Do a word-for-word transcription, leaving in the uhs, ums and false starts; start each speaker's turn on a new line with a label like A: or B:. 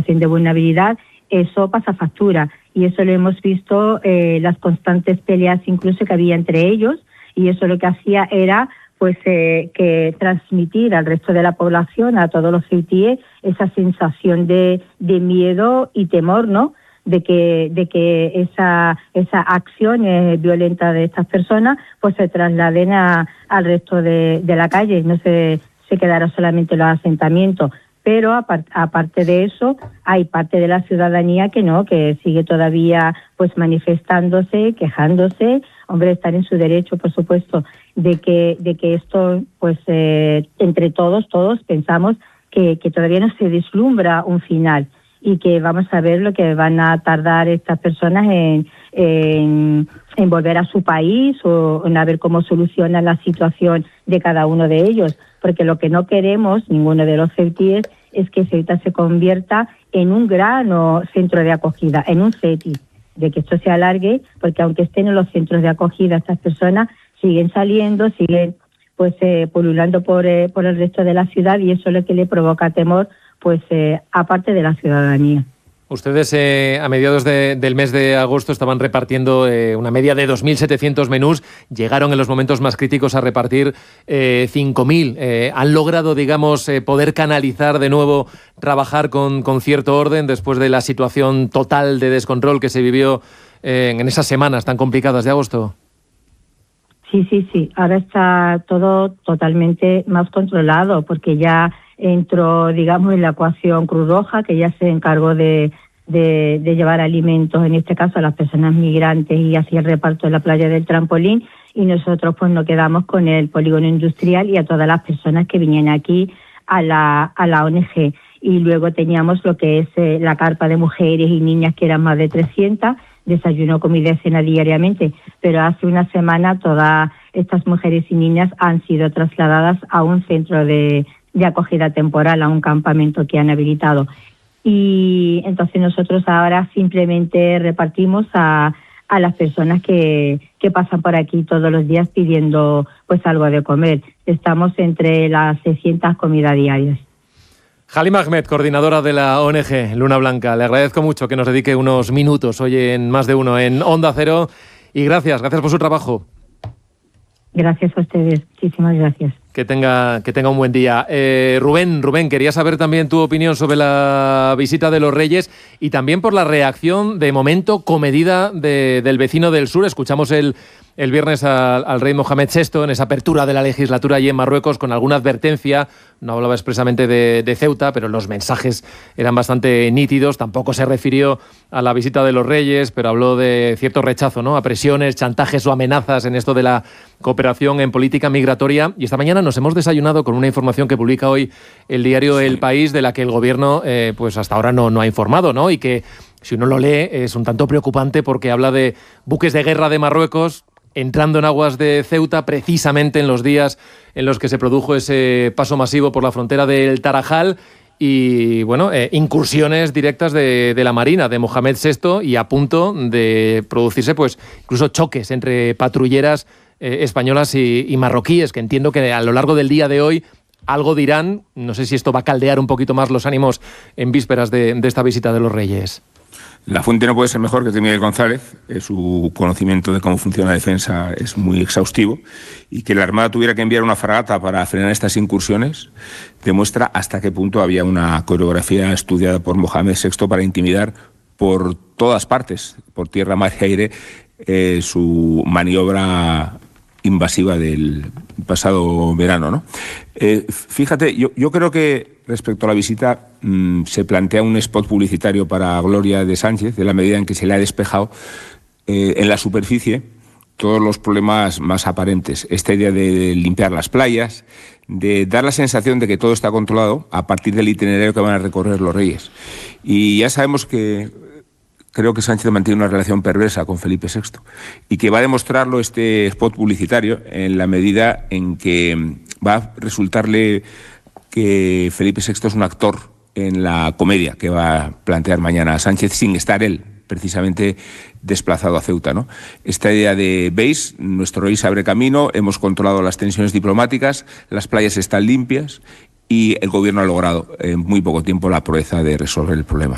A: situación de vulnerabilidad, eso pasa factura. Y eso lo hemos visto, eh, las constantes peleas incluso que había entre ellos, y eso lo que hacía era pues eh, que transmitir al resto de la población, a todos los ceutíes, esa sensación de, de miedo y temor, ¿no?, de que de que esa esa acción eh, violenta de estas personas pues se trasladen a, al resto de, de la calle, no se, se quedará solamente en los asentamientos. Pero apart, aparte de eso, hay parte de la ciudadanía que no, que sigue todavía pues manifestándose, quejándose. Hombre, están en su derecho, por supuesto, de que de que esto, pues eh, entre todos, todos pensamos que, que todavía no se vislumbra un final y que vamos a ver lo que van a tardar estas personas en, en, en volver a su país o en a ver cómo solucionan la situación de cada uno de ellos. Porque lo que no queremos, ninguno de los ceutíes, es que Ceuta se convierta en un gran centro de acogida, en un CETI, de que esto se alargue, porque aunque estén en los centros de acogida, estas personas siguen saliendo, siguen pues eh, pululando por, eh, por el resto de la ciudad, y eso es lo que le provoca temor, pues eh, aparte de la ciudadanía.
B: Ustedes eh, a mediados de, del mes de agosto estaban repartiendo eh, una media de dos mil setecientos menús. Llegaron en los momentos más críticos a repartir eh, cinco mil. Eh, ¿Han logrado, digamos, eh, poder canalizar de nuevo, trabajar con, con cierto orden después de la situación total de descontrol que se vivió eh, en esas semanas tan complicadas de agosto?
A: Sí, sí, sí. Ahora está todo totalmente más controlado porque ya entró, digamos, en la ecuación Cruz Roja, que ya se encargó de, de, de llevar alimentos, en este caso a las personas migrantes, y así el reparto en la playa del Trampolín, y nosotros pues nos quedamos con el polígono industrial y a todas las personas que vinieron aquí a la, a la O N G. Y luego teníamos lo que es eh, la carpa de mujeres y niñas, que eran más de trescientas, desayuno, comida y cena diariamente, pero hace una semana todas estas mujeres y niñas han sido trasladadas a un centro de de acogida temporal, a un campamento que han habilitado. Y entonces nosotros ahora simplemente repartimos a, a las personas que, que pasan por aquí todos los días pidiendo pues algo de comer. Estamos entre las seiscientas comidas diarias.
B: Halima Ahmed, coordinadora de la O N G Luna Blanca, le agradezco mucho que nos dedique unos minutos hoy en Más de Uno en Onda Cero, y gracias, gracias por su trabajo.
A: Gracias a ustedes, muchísimas gracias.
B: Que tenga, que tenga un buen día. Eh, Rubén, Rubén, quería saber también tu opinión sobre la visita de los Reyes y también por la reacción de momento comedida de, del vecino del sur. Escuchamos el, el viernes al, al rey Mohamed sexto en esa apertura de la legislatura allí en Marruecos con alguna advertencia. No hablaba expresamente de, de Ceuta, pero los mensajes eran bastante nítidos. Tampoco se refirió a la visita de los Reyes, pero habló de cierto rechazo, ¿no?, a presiones, chantajes o amenazas en esto de la cooperación en política migratoria. Y esta mañana nos hemos desayunado con una información que publica hoy el diario El País, de la que el gobierno eh, pues hasta ahora no, no ha informado, ¿no? Y que, si uno lo lee, es un tanto preocupante porque habla de buques de guerra de Marruecos entrando en aguas de Ceuta precisamente en los días en los que se produjo ese paso masivo por la frontera del Tarajal y, bueno, eh, incursiones directas de, de la Marina de Mohamed sexto, y a punto de producirse pues incluso choques entre patrulleras eh, españolas y, y marroquíes, que entiendo que a lo largo del día de hoy algo dirán. No sé si esto va a caldear un poquito más los ánimos en vísperas de, de esta visita de los Reyes.
C: La fuente no puede ser mejor que de Miguel González. Eh, su conocimiento de cómo funciona la defensa es muy exhaustivo, y que la Armada tuviera que enviar una fragata para frenar estas incursiones demuestra hasta qué punto había una coreografía estudiada por Mohamed sexto para intimidar por todas partes, por tierra, mar y aire, eh, su maniobra invasiva del pasado verano, ¿no? Eh, fíjate, yo, yo creo que respecto a la visita mmm, se plantea un spot publicitario para Gloria de Sánchez, en la medida en que se le ha despejado eh, en la superficie todos los problemas más aparentes. Esta idea de limpiar las playas, de dar la sensación de que todo está controlado a partir del itinerario que van a recorrer los Reyes. Y ya sabemos que creo que Sánchez mantiene una relación perversa con Felipe sexto, y que va a demostrarlo este spot publicitario en la medida en que va a resultarle que Felipe sexto es un actor en la comedia que va a plantear mañana a Sánchez, sin estar él precisamente desplazado a Ceuta, ¿no? Esta idea de, veis, nuestro rey se abre camino, hemos controlado las tensiones diplomáticas, las playas están limpias y el gobierno ha logrado en muy poco tiempo la proeza de resolver el problema.